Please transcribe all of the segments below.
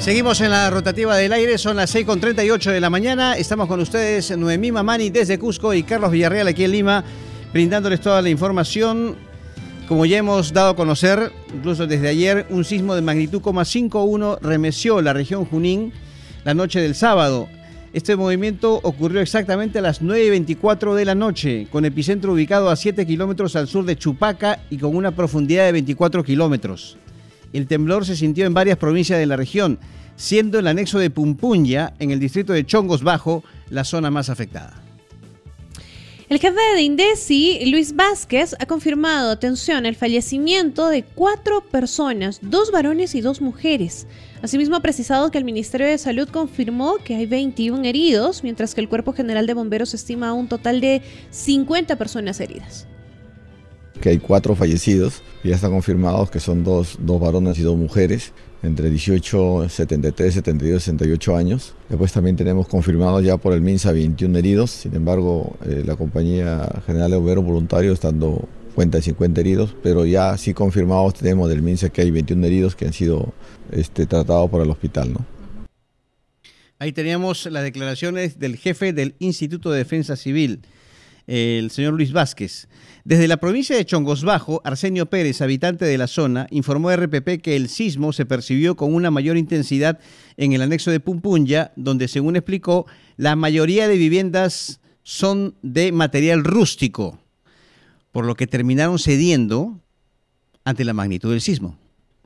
Seguimos en la rotativa del aire, son las 6:38 de la mañana. Estamos con ustedes, Noemí Mamani desde Cusco y Carlos Villarreal aquí en Lima, brindándoles toda la información. Como ya hemos dado a conocer, incluso desde ayer, un sismo de magnitud 5.1 remeció la región Junín la noche del sábado. Este movimiento ocurrió exactamente a las 9:24 de la noche, con epicentro ubicado a 7 kilómetros al sur de Chupaca y con una profundidad de 24 kilómetros. El temblor se sintió en varias provincias de la región, siendo el anexo de Pumpunya, en el distrito de Chongos Bajo, la zona más afectada. El jefe de INDECI, Luis Vázquez, ha confirmado, atención, el fallecimiento de 4 personas, 2 varones y 2 mujeres. Asimismo, ha precisado que el Ministerio de Salud confirmó que hay 21 heridos, mientras que el Cuerpo General de Bomberos estima un total de 50 personas heridas. Que hay 4 fallecidos, que ya están confirmados, que son dos varones y 2 mujeres, entre 18, 73, 72, 68 años. Después también tenemos confirmados ya por el MINSA 21 heridos, sin embargo la Compañía General de Bomberos Voluntarios está dando cuenta de 50 heridos, pero ya sí confirmados tenemos del MINSA que hay 21 heridos que han sido tratados por el hospital, ¿no? Ahí teníamos las declaraciones del jefe del Instituto de Defensa Civil, el señor Luis Vázquez. Desde la provincia de Chongos Bajo, Arsenio Pérez, habitante de la zona, informó a RPP que el sismo se percibió con una mayor intensidad en el anexo de Pumpunya, donde, según explicó, la mayoría de viviendas son de material rústico, por lo que terminaron cediendo ante la magnitud del sismo.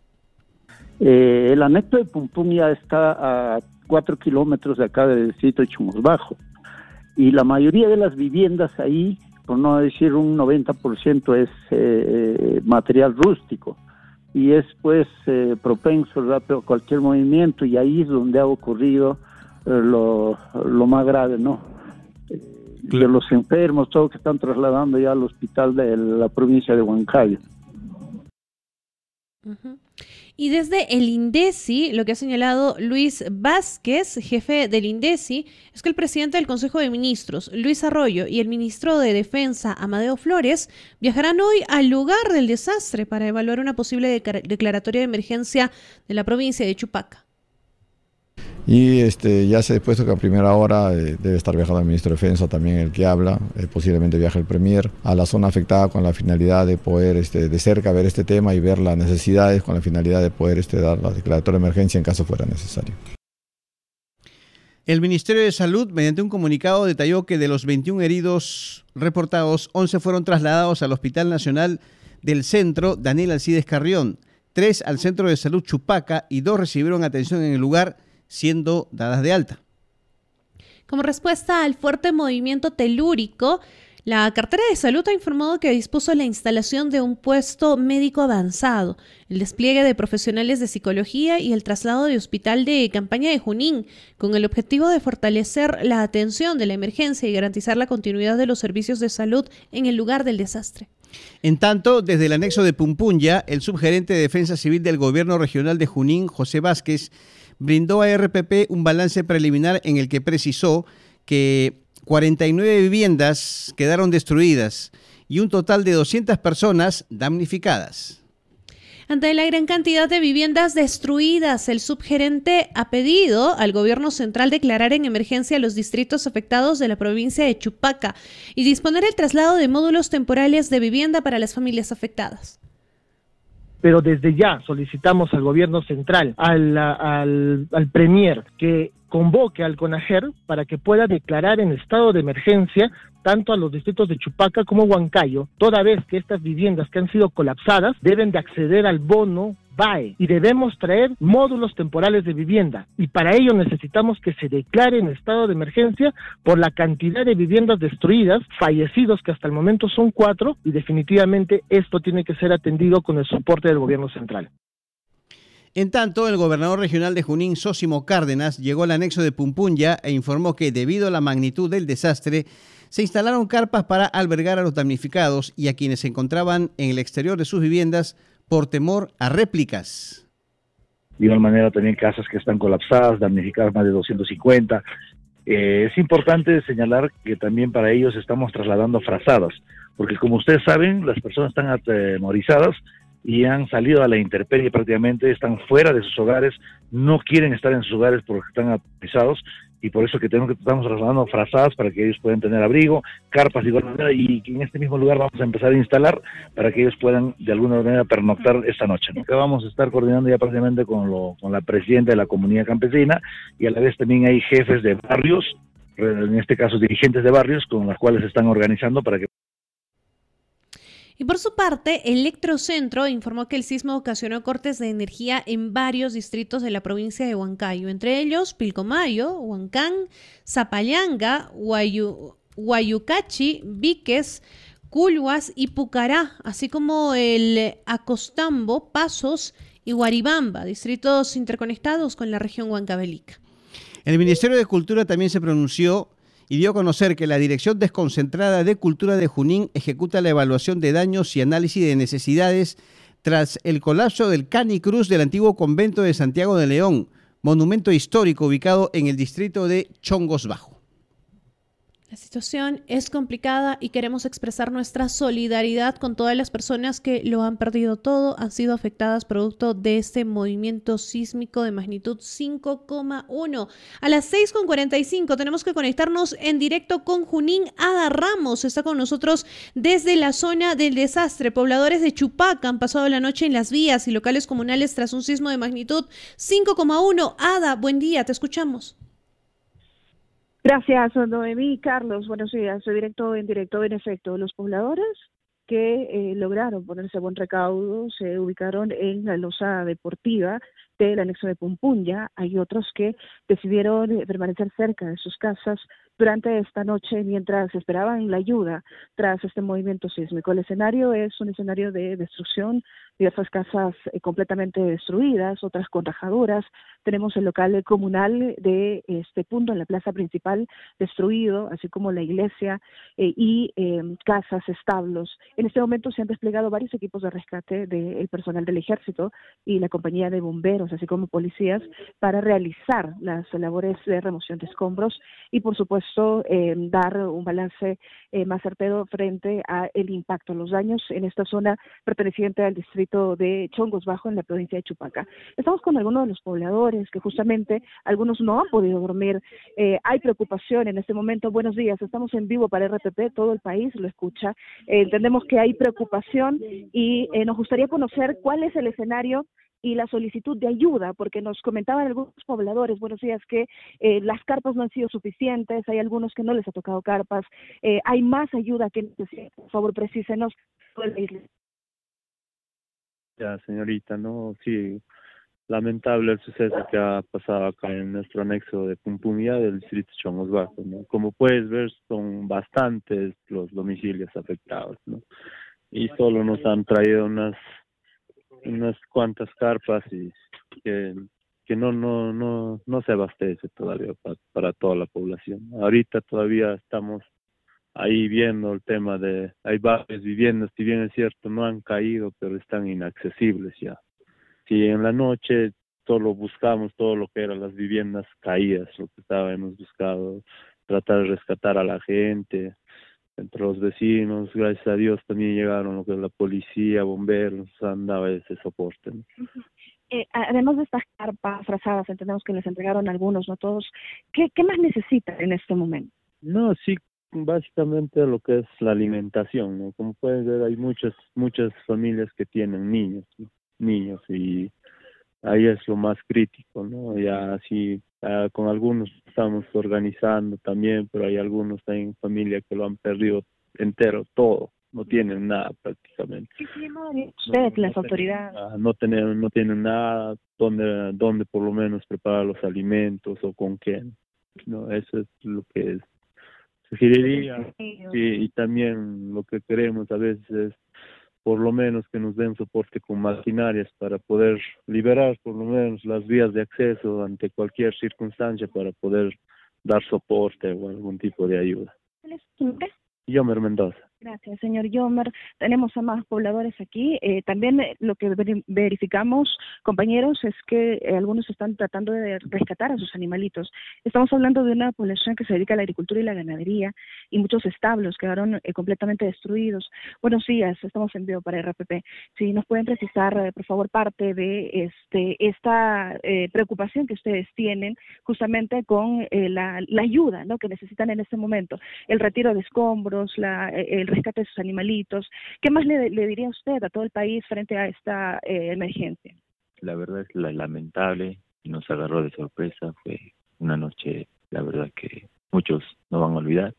El anexo de Pumpunya está a 4 kilómetros de acá del distrito de Chongos Bajo, y la mayoría de las viviendas ahí, por no decir un 90%, es material rústico y es pues propenso a cualquier movimiento, y ahí es donde ha ocurrido lo más grave, ¿no? De los enfermos, todos que están trasladando ya al hospital de la provincia de Huancayo. Y desde el INDECI, lo que ha señalado Luis Vázquez, jefe del INDECI, es que el presidente del Consejo de Ministros, Luis Arroyo, y el ministro de Defensa, Amadeo Flores, viajarán hoy al lugar del desastre para evaluar una posible declaratoria de emergencia de la provincia de Chupaca. Y ya se ha dispuesto que a primera hora debe estar viajando el ministro de Defensa, también el que habla, posiblemente viaje el premier a la zona afectada con la finalidad de poder de cerca ver este tema y ver las necesidades, con la finalidad de poder dar la declaratoria de emergencia en caso fuera necesario. El Ministerio de Salud, mediante un comunicado, detalló que de los 21 heridos reportados, 11 fueron trasladados al Hospital Nacional del Centro Daniel Alcides Carrión, 3 al Centro de Salud Chupaca y 2 recibieron atención en el lugar, siendo dadas de alta. Como respuesta al fuerte movimiento telúrico, la cartera de salud ha informado que dispuso la instalación de un puesto médico avanzado, el despliegue de profesionales de psicología y el traslado de hospital de campaña de Junín, con el objetivo de fortalecer la atención de la emergencia y garantizar la continuidad de los servicios de salud en el lugar del desastre. En tanto, desde el anexo de Pumpunya, el subgerente de Defensa Civil del Gobierno Regional de Junín, José Vázquez, brindó a RPP un balance preliminar en el que precisó que 49 viviendas quedaron destruidas y un total de 200 personas damnificadas. Ante la gran cantidad de viviendas destruidas, el subgerente ha pedido al gobierno central declarar en emergencia los distritos afectados de la provincia de Chupaca y disponer el traslado de módulos temporales de vivienda para las familias afectadas. Pero desde ya solicitamos al gobierno central, al premier, que convoque al CONAGER para que pueda declarar en estado de emergencia tanto a los distritos de Chupaca como Huancayo, toda vez que estas viviendas que han sido colapsadas deben de acceder al bono BAE y debemos traer módulos temporales de vivienda, y para ello necesitamos que se declare en estado de emergencia por la cantidad de viviendas destruidas, fallecidos que hasta el momento son 4, y definitivamente esto tiene que ser atendido con el soporte del gobierno central. En tanto, el gobernador regional de Junín, Zósimo Cárdenas, llegó al anexo de Pumpunya e informó que debido a la magnitud del desastre, se instalaron carpas para albergar a los damnificados y a quienes se encontraban en el exterior de sus viviendas por temor a réplicas. De igual manera también casas que están colapsadas, damnificadas más de 250. Es importante señalar que también para ellos estamos trasladando frazadas, porque como ustedes saben, las personas están atemorizadas y han salido a la intemperie prácticamente, están fuera de sus hogares, no quieren estar en sus hogares porque están aterrorizados, y por eso que estamos trasladando frazadas para que ellos puedan tener abrigo, carpas de igual manera, y en este mismo lugar vamos a empezar a instalar para que ellos puedan de alguna manera pernoctar esta noche, ¿no? Que vamos a estar coordinando ya prácticamente con la presidenta de la comunidad campesina, y a la vez también hay jefes de barrios, en este caso dirigentes de barrios, con los cuales se están organizando para que... Y por su parte, Electrocentro informó que el sismo ocasionó cortes de energía en varios distritos de la provincia de Huancayo, entre ellos Pilcomayo, Huancán, Zapallanga, Huayucachi, Víquez, Culhuas y Pucará, así como el Acostambo, Pasos y Guaribamba, distritos interconectados con la región huancavelica. El Ministerio de Cultura también se pronunció y dio a conocer que la Dirección Desconcentrada de Cultura de Junín ejecuta la evaluación de daños y análisis de necesidades tras el colapso del Canicruz del antiguo convento de Santiago de León, monumento histórico ubicado en el distrito de Chongos Bajo. La situación es complicada y queremos expresar nuestra solidaridad con todas las personas que lo han perdido todo, han sido afectadas producto de este movimiento sísmico de magnitud 5,1. A las 6:45 tenemos que conectarnos en directo con Junín. Ada Ramos está con nosotros desde la zona del desastre. Pobladores de Chupaca han pasado la noche en las vías y locales comunales tras un sismo de magnitud 5,1. Ada, buen día, te escuchamos. Gracias, Noemí. Carlos, buenos días. Soy en directo, en efecto. Los pobladores que lograron ponerse a buen recaudo se ubicaron en la losa deportiva del anexo de Pumpunya. Hay otros que decidieron permanecer cerca de sus casas durante esta noche mientras esperaban la ayuda tras este movimiento sísmico. El escenario es un escenario de destrucción, diversas casas completamente destruidas, otras con rajaduras. Tenemos el local comunal de este punto en la plaza principal destruido, así como la iglesia y casas, establos. En este momento se han desplegado varios equipos de rescate del personal del ejército y la compañía de bomberos, así como policías, para realizar las labores de remoción de escombros y, por supuesto, dar un balance más certero frente a el impacto, los daños en esta zona perteneciente al distrito de Chongos Bajo en la provincia de Chupaca. Estamos con algunos de los pobladores que justamente algunos no han podido dormir. Hay preocupación en este momento. Buenos días, estamos en vivo para RTP, todo el país lo escucha. Entendemos que hay preocupación y nos gustaría conocer cuál es el escenario y la solicitud de ayuda, porque nos comentaban algunos pobladores, buenos días, que las carpas no han sido suficientes, hay algunos que no les ha tocado carpas, hay más ayuda que necesitan. Por favor, precísenos. Ya, señorita, no, sí, lamentable el suceso que ha pasado acá en nuestro anexo de Pumpunya del distrito Chongos Bajo, ¿no? Como puedes ver, son bastantes los domicilios afectados, ¿no? Y solo nos han traído unas cuantas carpas y que no se abastece todavía para toda la población. Ahorita todavía estamos ahí viendo el tema de, hay varias viviendas, si bien es cierto, no han caído, pero están inaccesibles ya. Si en la noche solo buscamos todo lo que eran las viviendas caídas, lo que hemos buscado, tratar de rescatar a la gente, entre los vecinos, gracias a Dios también llegaron lo que es la policía, bomberos, han dado ese soporte, ¿no? Además de estas carpas frazadas, entendemos que les entregaron algunos, no todos, ¿qué más necesitan en este momento? No, sí, básicamente lo que es la alimentación, ¿no? Como pueden ver, hay muchas familias que tienen niños, ¿no? Niños, y ahí es lo más crítico, ¿no? Ya así, con algunos estamos organizando también, pero hay algunos también familia que lo han perdido entero, todo, no tienen nada prácticamente. ¿Qué tienen ustedes, las autoridades? No tienen nada donde por lo menos preparar los alimentos o con qué, ¿no? Eso es lo que sugeriría, sí, y también lo que queremos a veces es por lo menos que nos den soporte con maquinarias para poder liberar por lo menos las vías de acceso ante cualquier circunstancia para poder dar soporte o algún tipo de ayuda. ¿Cuál es tu nombre? Yomer Mendoza. Gracias, señor Yomer. Tenemos a más pobladores aquí. También lo que verificamos, compañeros, es que algunos están tratando de rescatar a sus animalitos. Estamos hablando de una población que se dedica a la agricultura y la ganadería y muchos establos quedaron completamente destruidos. Buenos días, estamos en vivo para RPP. Si nos pueden precisar, por favor, parte de esta preocupación que ustedes tienen justamente con la ayuda, ¿no?, que necesitan en este momento, el retiro de escombros, el rescate de sus animalitos. ¿Qué más le diría usted a todo el país frente a esta emergencia? La verdad es lamentable y nos agarró de sorpresa. Fue una noche, la verdad, que muchos no van a olvidar.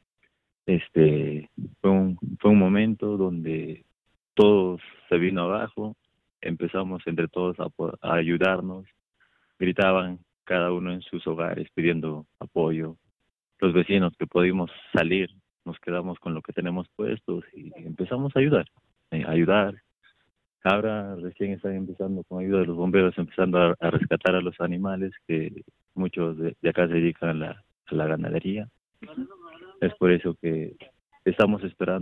Fue un momento donde todo se vino abajo. Empezamos entre todos a ayudarnos. Gritaban cada uno en sus hogares pidiendo apoyo. Los vecinos que pudimos salir, nos quedamos con lo que tenemos puestos y empezamos a ayudar. Ahora recién están empezando con ayuda de los bomberos, empezando a rescatar a los animales, que muchos de acá se dedican a la ganadería. Es por eso que estamos esperando